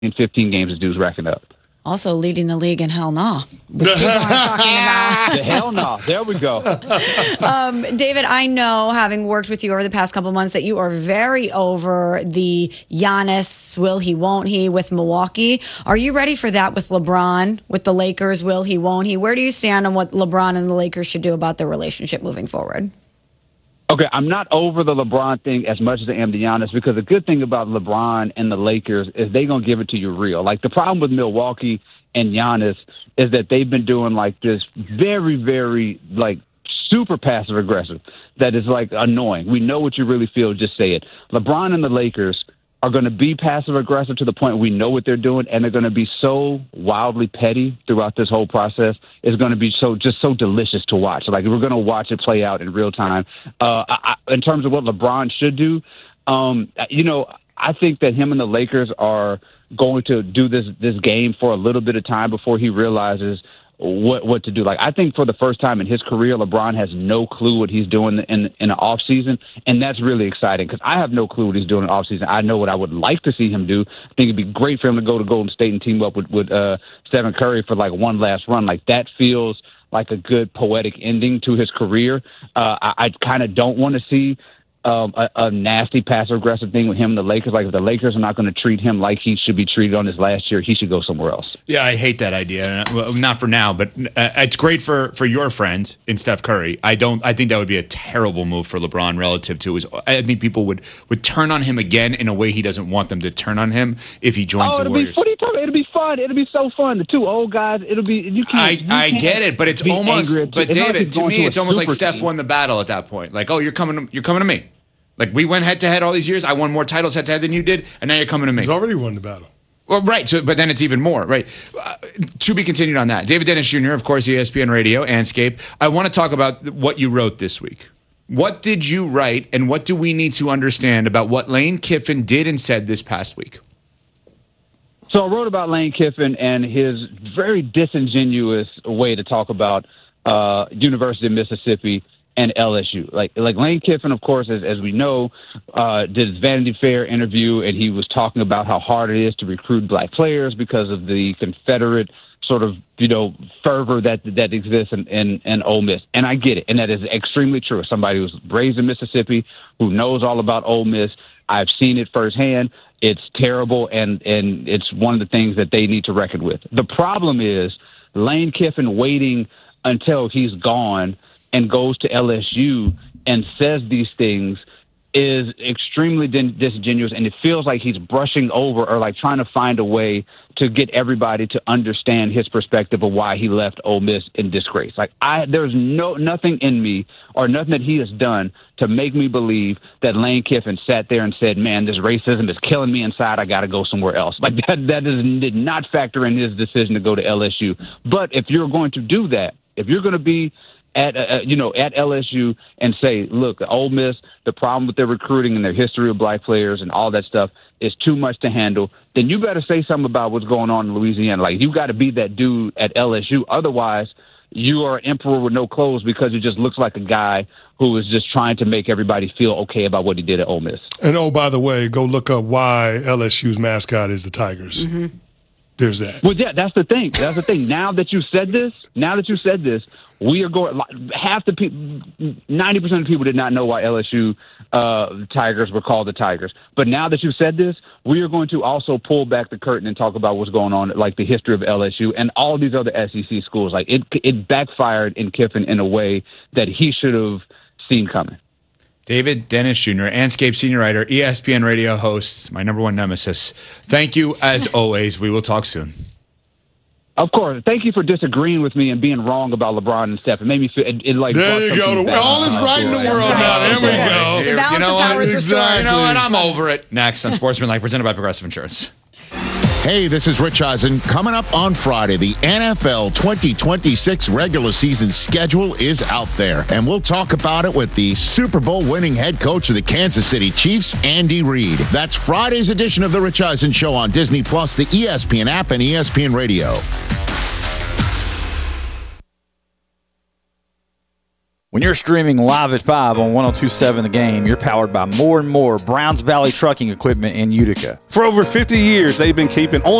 in 15 games this dude's racking up. Also leading the league in hell no. The hell no. There we go. David, I know, having worked with you over the past couple months, that you are very over the Giannis, will he, won't he, with Milwaukee. Are you ready for that with LeBron, with the Lakers, will he, won't he? Where do you stand on what LeBron and the Lakers should do about their relationship moving forward? Okay, I'm not over the LeBron thing as much as I am the Giannis, because the good thing about LeBron and the Lakers is they're going to give it to you real. Like, the problem with Milwaukee and Giannis is that they've been doing, like, this very, very, like, super passive-aggressive that is, like, annoying. We know what you really feel. Just say it. LeBron and the Lakers are going to be passive-aggressive to the point we know what they're doing, and they're going to be so wildly petty throughout this whole process. It's going to be so delicious to watch. Like, we're going to watch it play out in real time. In terms of what LeBron should do, I think that him and the Lakers are going to do this game for a little bit of time before he realizes what to do. Like, I think for the first time in his career, LeBron has no clue what he's doing in the off season, and that's really exciting because I have no clue what he's doing in the off season. I know what I would like to see him do. I think it'd be great for him to go to Golden State and team up with Stephen Curry for like one last run. Like, that feels like a good poetic ending to his career. I kind of don't want to see a nasty passive-aggressive thing with him and the Lakers. Like, if the Lakers are not going to treat him like he should be treated on his last year, he should go somewhere else. Yeah, I hate that idea. Well, not for now, but it's great for your friend in Steph Curry. I think that would be a terrible move for LeBron relative to his. I think people would turn on him again in a way he doesn't want them to turn on him if he joins the Warriors. What are you talking about? It'll be fun. It'll be so fun. The two old guys. It'll be. You can't. I get it, but it's almost. But David, to me, it's almost like Steph won the battle at that point. Like, oh, you're coming to me. Like, we went head-to-head all these years. I won more titles head-to-head than you did, and now you're coming to me. He's already won the battle. Well, right. So, but then it's even more, right? To be continued on that. David Dennis Jr., of course, ESPN Radio, Anscape. I want to talk about what you wrote this week. What did you write, and what do we need to understand about what Lane Kiffin did and said this past week? So I wrote about Lane Kiffin and his very disingenuous way to talk about University of Mississippi and LSU. Like Lane Kiffin, of course, as we know, did his Vanity Fair interview, and he was talking about how hard it is to recruit black players because of the Confederate sort of, fervor that exists in Ole Miss. And I get it, and that is extremely true. As somebody who's raised in Mississippi, who knows all about Ole Miss, I've seen it firsthand. It's terrible, and it's one of the things that they need to reckon with. The problem is Lane Kiffin waiting until he's gone and goes to LSU and says these things is extremely disingenuous, and it feels like he's brushing over or like trying to find a way to get everybody to understand his perspective of why he left Ole Miss in disgrace. Like, there's nothing in me or nothing that he has done to make me believe that Lane Kiffin sat there and said, man, this racism is killing me inside. I got to go somewhere else. Like, that did not factor in his decision to go to LSU. But if you're going to do that, if you're going to be at LSU and say, look, Ole Miss, the problem with their recruiting and their history of black players and all that stuff is too much to handle, then you better say something about what's going on in Louisiana. Like, you got to be that dude at LSU. Otherwise, you are an emperor with no clothes because it just looks like a guy who is just trying to make everybody feel okay about what he did at Ole Miss. And, oh, by the way, go look up why LSU's mascot is the Tigers. Mm-hmm. There's that. Well, yeah, that's the thing. Now that you said this, we are going. Half the people, 90% of people did not know why LSU Tigers were called the Tigers. But now that you've said this, we are going to also pull back the curtain and talk about what's going on, like the history of LSU and all these other SEC schools. Like, it backfired in Kiffin in a way that he should have seen coming. David Dennis Jr., Anscape senior writer, ESPN Radio host, my number one nemesis. Thank you, as always. We will talk soon. Of course. Thank you for disagreeing with me and being wrong about LeBron and Steph. It made me feel it like. There you go. All is right in the world now. There we go. The balance of power is restored. You know what? I'm over it. Next on Sportsmanlike, presented by Progressive Insurance. Hey, this is Rich Eisen. Coming up on Friday, the NFL 2026 regular season schedule is out there, and we'll talk about it with the Super Bowl winning head coach of the Kansas City Chiefs, Andy Reid. That's Friday's edition of The Rich Eisen Show on Disney+, the ESPN app, and ESPN Radio. When you're streaming Live at 5 on 102.7 The Game, you're powered by more and more Browns Valley trucking equipment in Utica. For over 50 years, they've been keeping